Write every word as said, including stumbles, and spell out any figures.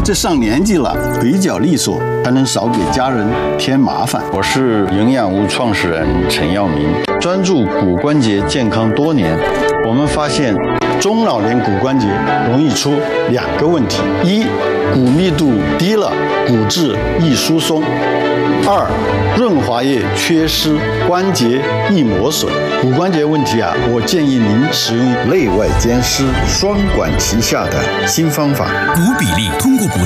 这上年纪了，腿脚利索，才能少给家人添麻烦。 我是营养屋创始人陈耀明，专注骨关节健康多年。我们发现， 中老年骨关节容易出两个问题：一，骨密度低了，骨质易疏松；二，润滑液缺失，关节易磨损。骨关节问题啊，我建议您使用内外兼施、双管齐下的新方法。 骨比例通过补